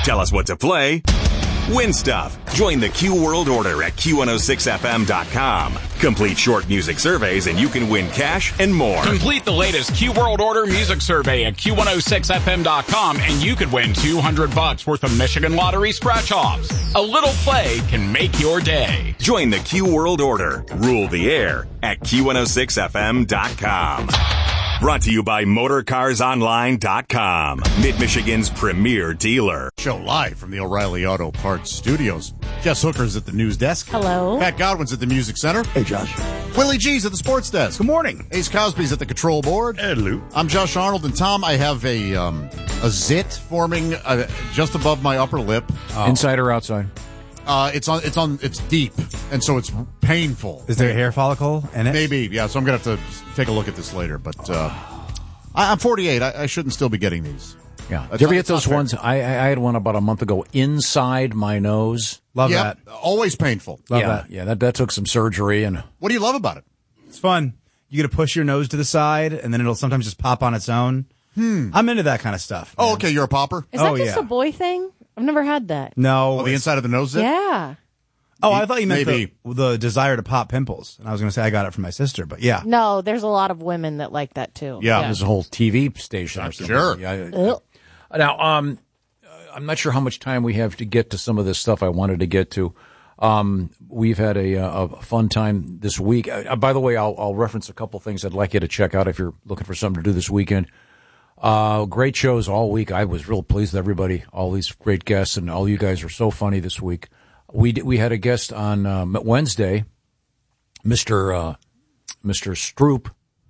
Tell us what to play. Win stuff. Join the Q World Order at Q106FM.com. Complete short music surveys and you can win cash and more. Complete the latest Q World Order music survey at Q106FM.com and you could win $200 worth of Michigan Lottery scratch-offs. A little play can make your day. Join the Q World Order. Rule the air at Q106FM.com. Brought to you by MotorCarsOnline.com, Mid-Michigan's premier dealer. Show live from the O'Reilly Auto Parts Studios. Jess Hooker's at the news desk. Hello. Pat Godwin's at the music center. Hey, Josh. Willie G's at the sports desk. Good morning. Ace Cosby's at the control board. Hello. I'm Josh Arnold, and Tom, I have a zit forming just above my upper lip. Inside or outside? It's deep, and so it's painful. Is there a hair follicle in it? Maybe, yeah. So I'm gonna have to take a look at this later. But I'm 48. I shouldn't still be getting these. Yeah. Did you ever get those ones? I had one about a month ago inside my nose. Love that. Always painful. Love that. Yeah, that took some surgery. And what do you love about it? It's fun. You get to push your nose to the side, and then it'll sometimes just pop on its own. I'm into that kind of stuff. Oh, okay. You're a popper? Is that just a boy thing? I've never had that. No. Oh, the inside of the nose zit? Yeah. Oh, I thought you meant Maybe. the desire to pop pimples. And I was going to say I got it from my sister, but yeah. No, there's a lot of women that like that too. Yeah. there's a whole TV station or something. Sure. Yeah. Now, I'm not sure how much time we have to get to some of this stuff I wanted to get to. We've had a fun time this week. By the way, I'll reference a couple things I'd like you to check out if you're looking for something to do this weekend. Great shows all week. I was real pleased with everybody, all these great guests, and all you guys are so funny this week. We had a guest on Wednesday, Mr. Stroop.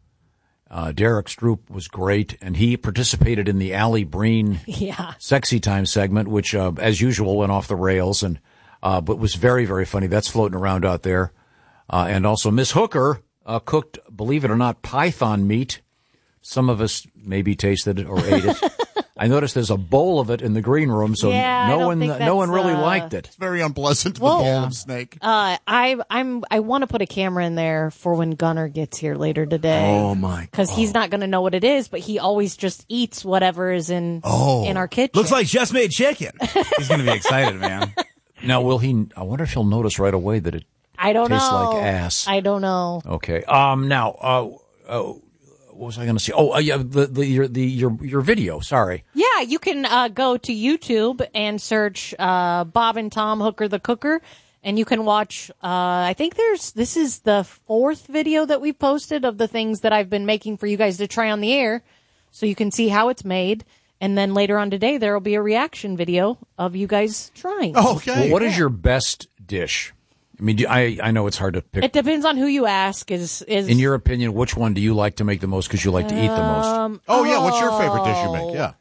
Derek Stroop was great, and he participated in the Allie Breen Sexy Time segment, which, as usual, went off the rails, and but was very, very funny. That's floating around out there. And also Miss Hooker cooked, believe it or not, python meat. Some of us maybe tasted it or ate it. I noticed there's a bowl of it in the green room, so no one really liked it. It's very unpleasant, the bowl of snake. I want to put a camera in there for when Gunner gets here later today. Oh my! Because he's not going to know what it is, but he always just eats whatever is in our kitchen. Looks like just made chicken. He's going to be excited, man. Now, will he? I wonder if he'll notice right away that it tastes like ass. I don't know. Okay. Now, what was I going to say? Oh, yeah, your video. Sorry. Yeah, you can go to YouTube and search Bob and Tom Hooker the Cooker, and you can watch. I think this is the fourth video that we've posted of the things that I've been making for you guys to try on the air, so you can see how it's made. And then later on today, there will be a reaction video of you guys trying. Okay. Well, what is your best dish? I mean, I know it's hard to pick. It depends on who you ask. Is in your opinion, which one do you like to make the most because you like to eat the most? What's your favorite dish you make? Yeah.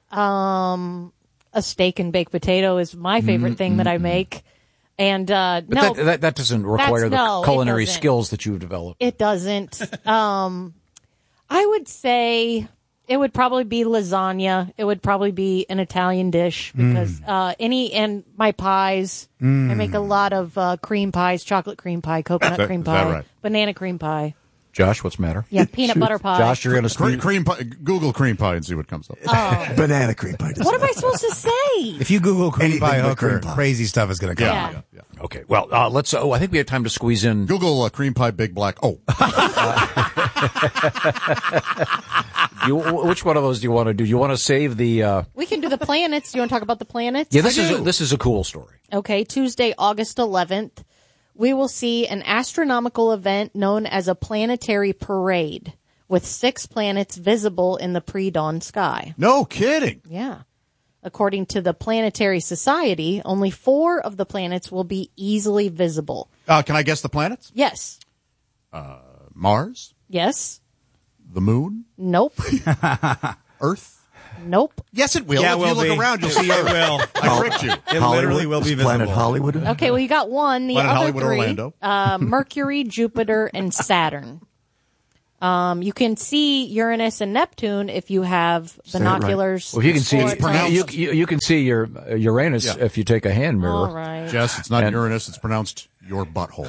A steak and baked potato is my favorite thing that I make. And but that doesn't require the culinary skills that you've developed. It doesn't. I would say it would probably be lasagna. It would probably be an Italian dish because and my pies. I make a lot of cream pies, chocolate cream pie, coconut cream pie, right? Banana cream pie. Josh, what's the matter? Yeah, peanut butter pie. Josh, you're going to cream pie. Google cream pie and see what comes up. Banana cream pie. What am I supposed to say? If you Google cream pie Hooker, cream pie. crazy stuff is going to come. Yeah. Okay, well, let's. I think we have time to squeeze in. Google cream pie big black. Oh. Which one of those do you want to do? You want to save the? We can do the planets. Do you want to talk about the planets? Yeah, this is a cool story. Okay, Tuesday, August 11th, we will see an astronomical event known as a planetary parade with 6 planets visible in the pre-dawn sky. No kidding. Yeah. According to the Planetary Society, only 4 of the planets will be easily visible. Can I guess the planets? Yes. Mars? Yes. The moon? Nope. Earth? Nope. Yes, it will. Yeah, if it you will look be. around, you'll see Earth. It will. I tricked you. It literally will be visible. Planet Hollywood? Okay, well, you got one. The Planet other Hollywood, 3, Orlando. Mercury, Jupiter, and Saturn. You can see Uranus and Neptune if you have binoculars. Well, you can see pronounced- you can see your Uranus if you take a hand mirror. All right. Jess, it's not Uranus. It's pronounced your butthole.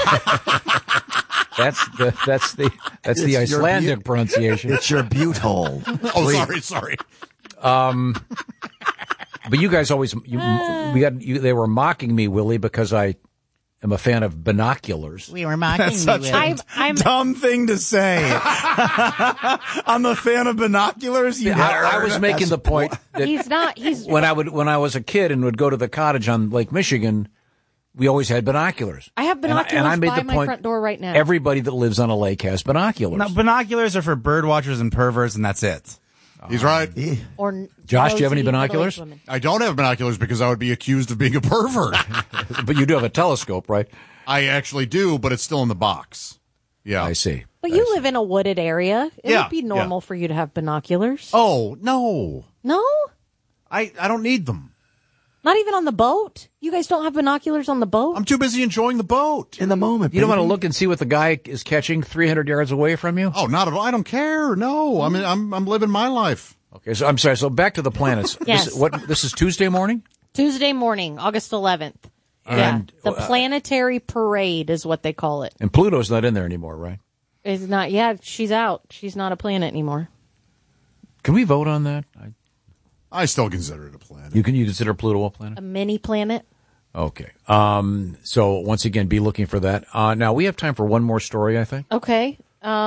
That's the Icelandic pronunciation. It's your butte hole. Oh, sorry. But you guys always, they were mocking me, Willie, because I am a fan of binoculars. We were mocking That's such a dumb thing to say. I'm a fan of binoculars. I was making the point that he's when I was a kid and would go to the cottage on Lake Michigan, we always had binoculars. I have binoculars and I made by the my point, front door right now. Everybody that lives on a lake has binoculars. No, binoculars are for bird watchers and perverts, and that's it. He's right. Or Josh, do you have any nosy binoculars? middle-aged women. I don't have binoculars because I would be accused of being a pervert. But you do have a telescope, right? I actually do, but it's still in the box. Yeah. I see. But you live in a wooded area. It Yeah, would be normal yeah. for you to have binoculars. Oh, no. No? I don't need them. Not even on the boat? You guys don't have binoculars on the boat? I'm too busy enjoying the boat. In the moment. You don't want to baby. look and see what the guy is catching 300 yards away from you? Oh, not at all. I don't care. No. I mean, I'm living my life. Okay, so I'm sorry. So back to the planets. Yes. This is Tuesday morning? Tuesday morning, August 11th. And, the planetary parade is what they call it. And Pluto's not in there anymore, right? It's not. Yeah, she's out. She's not a planet anymore. Can we vote on that? I still consider it a planet. You consider Pluto a planet? A mini planet. Okay. So once again, be looking for that. Now we have time for one more story, I think. Okay.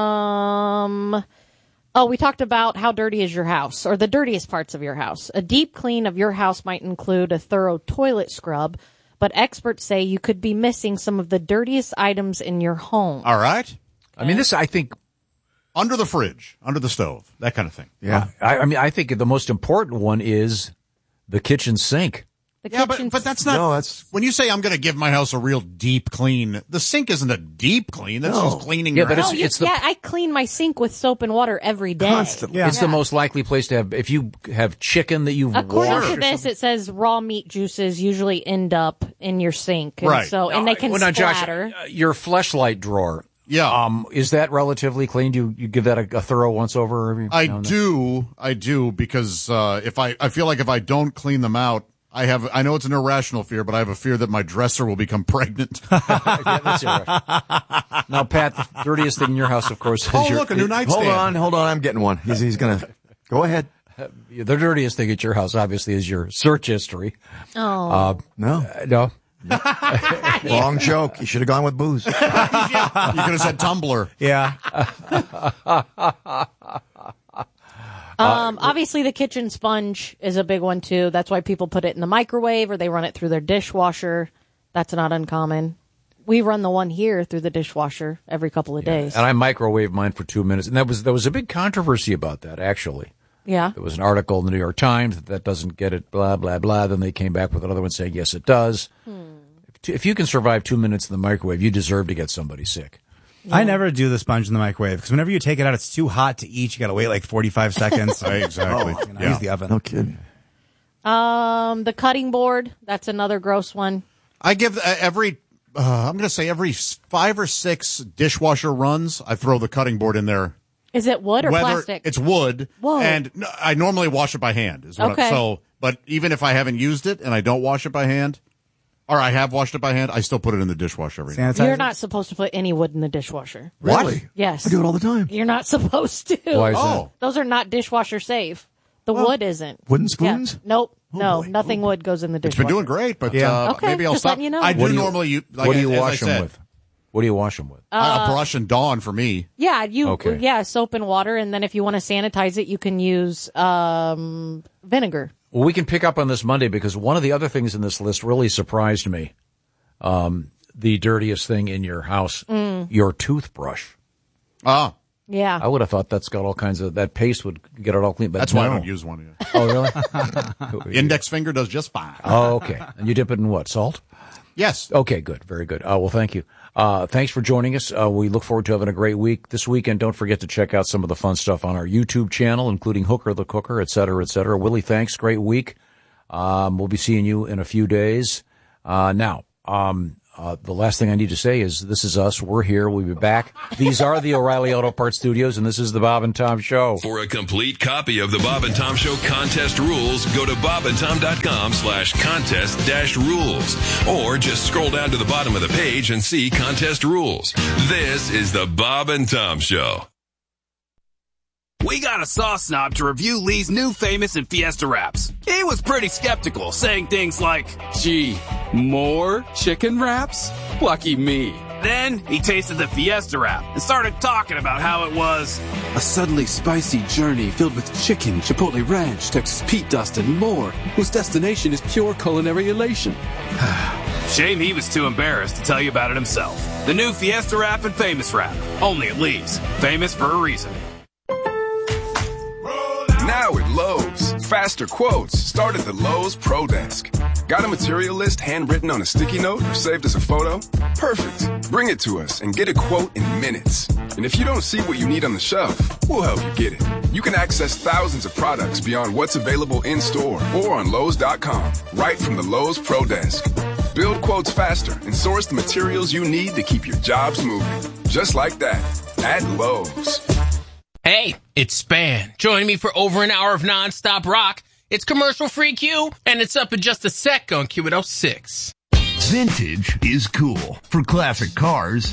We talked about how dirty is your house, or the dirtiest parts of your house. A deep clean of your house might include a thorough toilet scrub, but experts say you could be missing some of the dirtiest items in your home. All right. I mean, this, I think, Under the fridge, under the stove, that kind of thing. Yeah. I think the most important one is the kitchen sink. The Yeah, kitchen but that's not. No, that's- when you say I'm going to give my house a real deep clean. The sink isn't a deep clean. That's just cleaning. Yeah, your but house. it's I clean my sink with soap and water every day. Constantly. It's the most likely place to have, if you have chicken that you've According washed to or this, something. it says raw meat juices usually end up in your sink, and Right. So they can Well, now, Josh, splatter. your fleshlight drawer. Yeah. Is that relatively clean? Do you give that a thorough once over? Every I now and then? I do, because if I feel like if I don't clean them out, I know it's an irrational fear, but I have a fear that my dresser will become pregnant. Yeah, that's irrational. Now, Pat, the dirtiest thing in your house, of course, is Oh, look, a new nightstand. Hold on. I'm getting one. He's going to go ahead. the dirtiest thing at your house, obviously, is your search history. Oh, No. No. Wrong joke. You should have gone with booze. You could have said Tumblr. Yeah. obviously the kitchen sponge is a big one too. That's why people put it in the microwave or they run it through their dishwasher. That's not uncommon. We run the one here through the dishwasher every couple of days. And I microwave mine for 2 minutes. And there was a big controversy about that, actually. Yeah. There was an article in the New York Times that doesn't get it, blah, blah, blah. Then they came back with another one saying, yes, it does. If you can survive 2 minutes in the microwave, you deserve to get somebody sick. I never do the sponge in the microwave because whenever you take it out, it's too hot to eat. You got to wait like 45 seconds. Exactly. Use the oven. No kidding. The cutting board, that's another gross one. I give every 5 or 6 dishwasher runs, I throw the cutting board in there. Is it wood or plastic? It's wood. Whoa. And I normally wash it by hand. Okay. But even if I haven't used it and I don't wash it by hand, or I have washed it by hand, I still put it in the dishwasher every night. Sanitizer? You're not supposed to put any wood in the dishwasher. Really? Yes. I do it all the time. You're not supposed to. Why is Oh. Those are not dishwasher safe. The wood isn't. Wooden spoons? Yeah. Nope. No, boy. nothing wood goes in the It's dishwasher. been doing great, but Yeah. Okay, maybe I'll just stop. letting you know. I do What do you- normally What do you as I wash them said, with? What do you wash them with? A brush and Dawn for me. Yeah, Okay. soap and water, and then if you want to sanitize it, you can use vinegar. Well, we can pick up on this Monday because one of the other things in this list really surprised me. The dirtiest thing in your house, your toothbrush. Ah, Yeah. I would have thought that's got all kinds of, that paste would get it all clean. But that's why I no. don't use one. Yeah. Oh, really? Index finger does just fine. Oh, okay. And you dip it in what, salt? Yes. Okay, good. Very good. Well, thank you. Thanks for joining us. We look forward to having a great week this weekend. Don't forget to check out some of the fun stuff on our YouTube channel, including Hooker the Cooker, et cetera, et cetera. Willie, thanks. Great week. We'll be seeing you in a few days. Now, the last thing I need to say is this is us. We're here. We'll be back. These are the O'Reilly Auto Parts Studios, and this is the Bob and Tom Show. For a complete copy of the Bob and Tom Show contest rules, go to bobandtom.com/contest-rules. Or just scroll down to the bottom of the page and see contest rules. This is the Bob and Tom Show. We got a sauce snob to review Lee's new Famous and Fiesta wraps. He was pretty skeptical, saying things like, "Gee, more chicken wraps? Lucky me." Then he tasted the Fiesta wrap and started talking about how it was a suddenly spicy journey filled with chicken, chipotle ranch, Texas Pete dust, and more, whose destination is pure culinary elation. Shame he was too embarrassed to tell you about it himself. The new Fiesta wrap and Famous wrap, only at Lee's. Famous for a reason. Now at Lowe's, faster quotes start at the Lowe's Pro Desk. Got a material list handwritten on a sticky note or saved as a photo? Perfect. Bring it to us and get a quote in minutes. And if you don't see what you need on the shelf, we'll help you get it. You can access thousands of products beyond what's available in store or on Lowe's.com, right from the Lowe's Pro Desk. Build quotes faster and source the materials you need to keep your jobs moving. Just like that, at Lowe's. Hey, it's Span. Join me for over an hour of nonstop rock. It's commercial-free Q, and it's up in just a sec on Q106. Vintage is cool. For classic cars,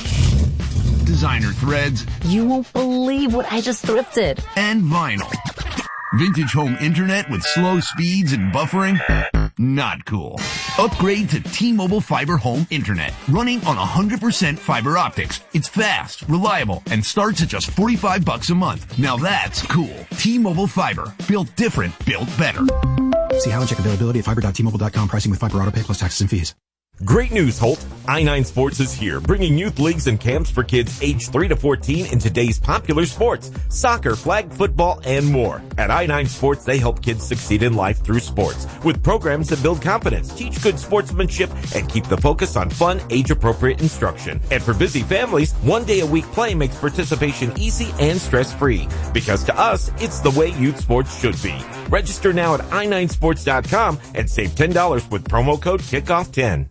designer threads. You won't believe what I just thrifted. And vinyl. Vintage home internet with slow speeds and buffering? Not cool. Upgrade to T-Mobile Fiber Home Internet, running on 100% fiber optics. It's fast, reliable, and starts at just $45 a month. Now that's cool. T-Mobile Fiber. Built different, built better. See how and check availability at fiber.tmobile.com. Pricing with fiber auto pay plus taxes and fees. Great news, Holt. I-9 Sports is here, bringing youth leagues and camps for kids aged 3 to 14 in today's popular sports, soccer, flag football, and more. At I-9 Sports, they help kids succeed in life through sports, with programs that build confidence, teach good sportsmanship, and keep the focus on fun, age-appropriate instruction. And for busy families, 1 day a week play makes participation easy and stress-free. Because to us, it's the way youth sports should be. Register now at i9sports.com and save $10 with promo code KICKOFF10.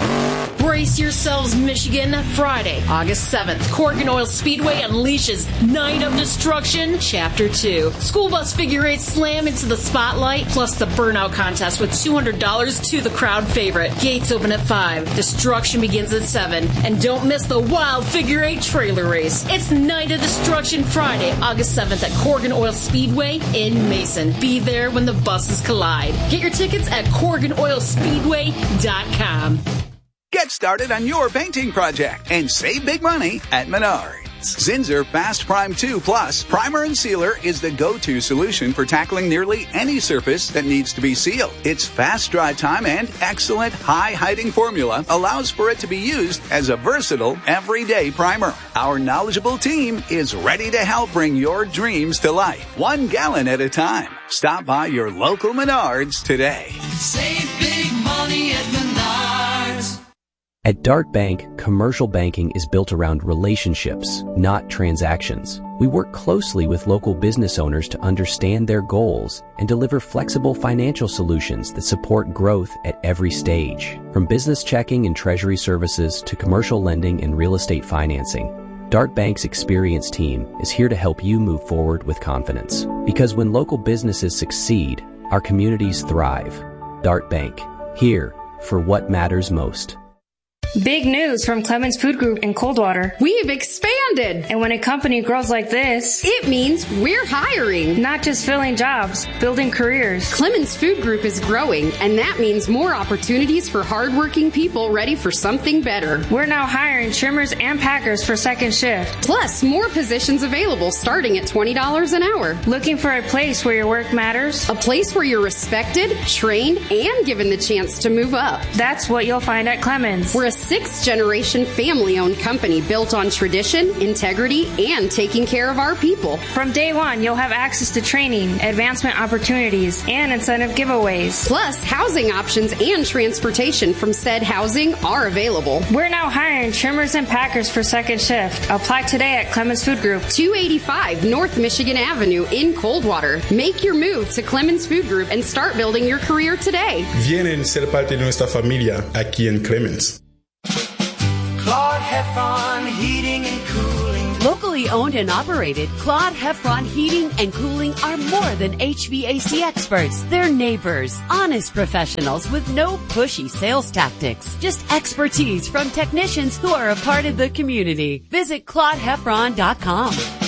Brace yourselves, Michigan. Friday, August 7th, Corgan Oil Speedway unleashes Night of Destruction, Chapter 2. School bus figure eight slam into the spotlight, plus the burnout contest with $200 to the crowd favorite. Gates open at 5. Destruction begins at 7. And don't miss the wild figure eight trailer race. It's Night of Destruction Friday, August 7th at Corgan Oil Speedway in Mason. Be there when the buses collide. Get your tickets at CorganOilSpeedway.com. Get started on your painting project and save big money at Menards. Zinsser Fast Prime 2 Plus Primer and Sealer is the go-to solution for tackling nearly any surface that needs to be sealed. Its fast dry time and excellent high-hiding formula allows for it to be used as a versatile, everyday primer. Our knowledgeable team is ready to help bring your dreams to life, 1 gallon at a time. Stop by your local Menards today. Save big money at Menards. At Dart Bank, commercial banking is built around relationships, not transactions. We work closely with local business owners to understand their goals and deliver flexible financial solutions that support growth at every stage. From business checking and treasury services to commercial lending and real estate financing, Dart Bank's experienced team is here to help you move forward with confidence. Because when local businesses succeed, our communities thrive. Dart Bank, here for what matters most. Big news from Clemens Food Group in Coldwater. We've expanded. And when a company grows like this, it means we're hiring. Not just filling jobs, building careers. Clemens Food Group is growing, and that means more opportunities for hardworking people ready for something better. We're now hiring trimmers and packers for second shift. Plus, more positions available starting at $20 an hour. Looking for a place where your work matters? A place where you're respected, trained, and given the chance to move up. That's what you'll find at Clemens. We're a 6th-generation family-owned company built on tradition, integrity, and taking care of our people. From day one, you'll have access to training, advancement opportunities, and incentive giveaways. Plus, housing options and transportation from said housing are available. We're now hiring trimmers and packers for second shift. Apply today at Clemens Food Group. 285 North Michigan Avenue in Coldwater. Make your move to Clemens Food Group and start building your career today. Vienen ser parte de nuestra familia aquí en Clemens. Claude Heffron Heating and Cooling. Locally owned and operated, Claude Heffron Heating and Cooling are more than HVAC experts. They're neighbors, honest professionals with no pushy sales tactics. Just expertise from technicians who are a part of the community. Visit ClaudeHeffron.com.